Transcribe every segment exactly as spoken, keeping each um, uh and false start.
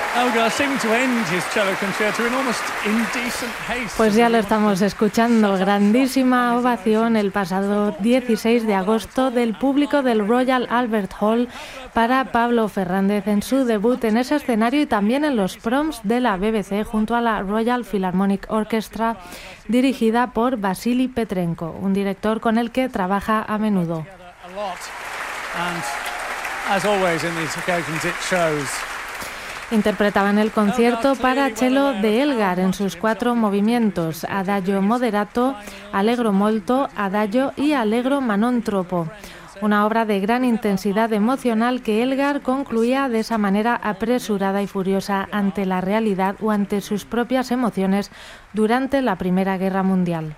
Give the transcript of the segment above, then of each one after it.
Pues ya lo estamos escuchando. Grandísima ovación el pasado dieciséis de agosto del público del Royal Albert Hall para Pablo Fernández en su debut en ese escenario y también en los proms de la B B C junto a la Royal Philharmonic Orchestra, dirigida por Vasily Petrenko, un director con el que trabaja a menudo. Interpretaban el concierto para cello de Elgar en sus cuatro movimientos: Adagio moderato, Allegro molto, Adagio y Allegro ma non troppo. Una obra de gran intensidad emocional que Elgar concluía de esa manera apresurada y furiosa ante la realidad o ante sus propias emociones durante la Primera Guerra Mundial.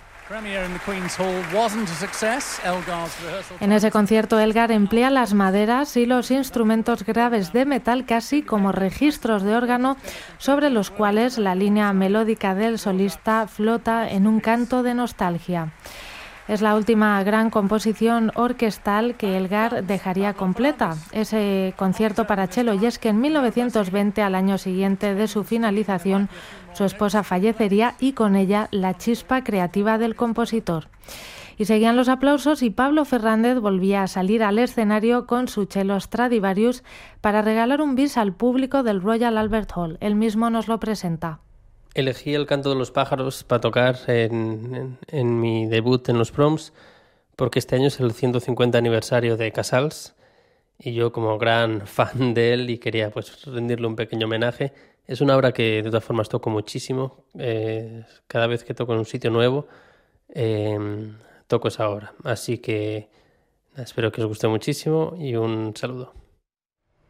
En ese concierto Elgar emplea las maderas y los instrumentos graves de metal casi como registros de órgano sobre los cuales la línea melódica del solista flota en un canto de nostalgia. Es la última gran composición orquestal que Elgar dejaría completa, ese concierto para cello, y es que en mil novecientos veinte, al año siguiente de su finalización, su esposa fallecería y con ella la chispa creativa del compositor. Y seguían los aplausos y Pablo Fernández volvía a salir al escenario con su cello Stradivarius para regalar un bis al público del Royal Albert Hall. Él mismo nos lo presenta. Elegí el canto de los pájaros para tocar en, en, en mi debut en los proms, porque este año es el ciento cincuenta aniversario de Casals y yo como gran fan de él y quería pues rendirle un pequeño homenaje. Es una obra que de todas formas toco muchísimo, eh, cada vez que toco en un sitio nuevo eh, toco esa obra, así que espero que os guste muchísimo y un saludo.